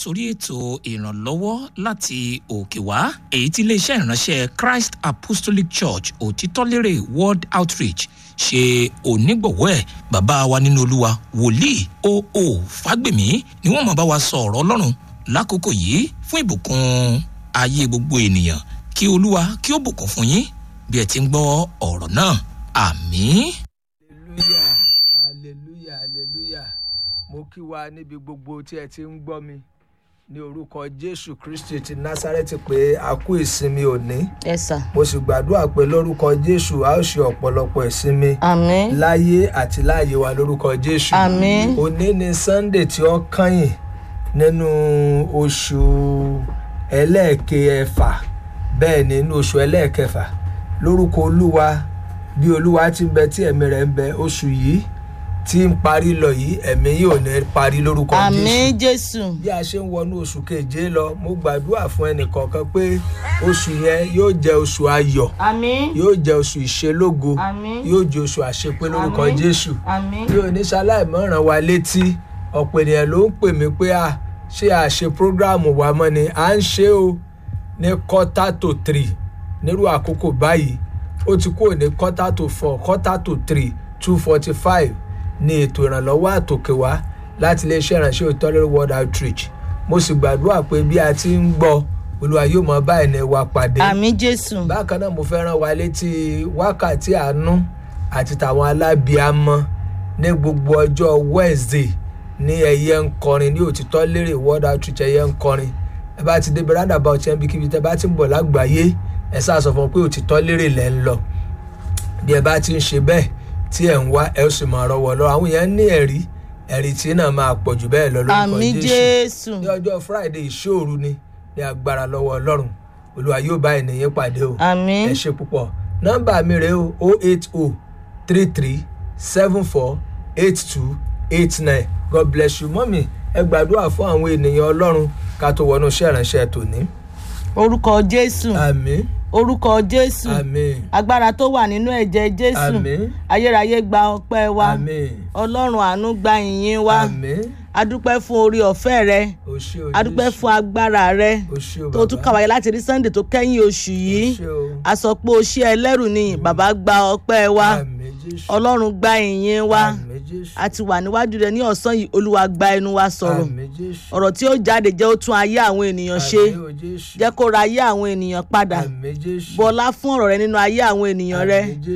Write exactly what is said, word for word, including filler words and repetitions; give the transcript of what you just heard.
sórí ètò ìrànlọ́wọ́ láti òkè wá èyí tí iléeṣẹ́ ìránṣẹ́ Christ Apostolic Church òtítọ́lérè World Outreach ṣe onígbọ̀wọ́ ẹ̀. Bàbá wa nínú Olúwa wòlíì O O Fágbèmí ni wọ́n máa bá wa sọ ọ̀rọ̀ Ọlọ́run lákòókò yìí fún ìbùkún ayé gbogbo ènìyàn. Kí Olúwa kí ó bùkún fún yín bí ẹ ti ń gbọ́ ọ̀rọ̀ náà. Àmín. hallelujah hallelujah hallelujah. Mo kí wa níbi gbogbo tí ẹ ti ń gbọ́ mi ní orúkọ Jésù Kristi ti Násárẹ́tì pé a kú ìsinmi òní. Yes sir. Mo sì gbàdúrà pé lórúkọ Jésù a ó ṣe ọ̀pọ̀lọpọ̀ ìsinmi. Àmín. Láyé àti láàyè wa lórúkọ Jésù. Àmín. Òní ni Sunday tí ó kányìn nínú oṣù ẹlẹ́ẹ̀kẹfà, bẹ́ẹ̀ ni nínú oṣù ẹlẹ́ẹ̀kẹfà. Lórúkọ Olúwa, bí Olúwa ti ń bẹ tí ẹ̀mí rẹ̀ ń bẹ, oṣù yìí tí ń parí lọ yìí ẹ̀mí yìí ò ní parí lórúkọ Jésù. Àmín Jésù. Bí a ṣe ń wọnú oṣù keje lọ, mo gbàdúrà fún ẹnìkọ̀ọ̀kan pé oṣù yẹn yóò jẹ́ oṣù ayọ̀. Àmín. Yóò jẹ́ oṣù ìṣelógo. Àmín. Yóò jẹ́ oṣù àṣepé lórúkọ Àmín. Jésù. Àmín. Bí oníṣàláìmọ̀ràn wa létí, ọ̀pọ̀ ènìyàn ló ń pè mí pé à ṣé a ṣe prógráàmù wa mọ́ ni. À ń ṣe o ní quarter to three nírú àkókò báyìí. Ó ti kúrò ní quarter to four, quarter to three, two forty five ní ètò ìrànlọ́wọ́ àtòkè wá láti iléeṣẹ́ ìránṣẹ́ òtítọ́lérè World Outreach. Mo sì gbàdúrà pé bí a ti ń gbọ́, Olúwa yóò máa bá ẹni wa pàdé. Àmín Jésù. Bákan náà mo fẹ́ rán wa létí wákàtí àánú àti tàwọn alábíàmọ́ ní gbogbo ọjọ́ Wednesday ní ẹ̀yẹ ń kọrin ní òtítọ́lérè World Outreach ẹ̀yẹ ń kọrin. Ẹ bá ti débi roundabout ẹ̀ ń bí kíbi tẹ́ bá ti ń bọ̀ lágbàáyé, ẹ sáà sọ fún un pé òtítọ́lérè lẹ́ ń lọ. Bí ẹ bá ti ń ṣe bẹ́ẹ̀ tí ẹ̀ ń wá, ẹ ó sì máa rọwọ́ lọ. Àwọn èèyàn ní ẹ̀rí ẹ̀rí tí náà máa pọ̀ jù bẹ́ẹ̀ lọ lórúkọ Àmín Jésù. Jésù. Ní ọjọ́ Friday ìṣòru ni ní agbára lọ́wọ́ Ọlọ́run. Olúwa yóò bá ènìyàn pàdé o. Àmín. Ẹ ṣé púpọ̀. Nọ́mbà mi rèé o oh eight oh three three seven four eight two eight nine. God bless you. Mọ́mì, ẹ gbàdúrà fún àwọn ènìyàn Ọlọ́run ká tó wọnú iṣẹ́ ìránṣẹ́ tòní. Orúkọ Jésù. Àmín. Orúkọ Jésù. Àmín. Agbára tó wà nínú ẹ̀jẹ̀ Jésù. Àmín. Ayérayé gba ọpẹ́ wa. Àmín. Ọlọ́run àánú gba ìyìn wa. Àmín. Adúpẹ́ fún orí ọ̀fẹ́ rẹ. O ṣé o Adúpẹ́ Jésù. fún agbára rẹ. O ṣé o Tó tún kà wáyé láti rí Sunday tó kẹ́yìn oṣù yìí. O ṣé o. A sọ pé o ṣé ẹlẹ́rù ni bàbá gba ọpẹ́ wa. Àmín Jésù. Ọlọ́run gba ìyìn wa. Àmín Jésù. A ti wà níwájú rẹ ní ọ̀sán yìí, Olúwa gba ẹnu wa sọ̀rọ̀. Àmín Jésù. Ọ̀rọ̀ tí ó jáde jẹ́ ó tún ayé àwọn ènìyàn ṣe. Àmín o Jésù. Jẹ́ kó ra ayé àwọn ènìyàn padà. Àmín Jésù. Bọlá fún ọ̀rọ̀ rẹ nínú ayé àwọn ènìyàn rẹ. Àmín Jésù.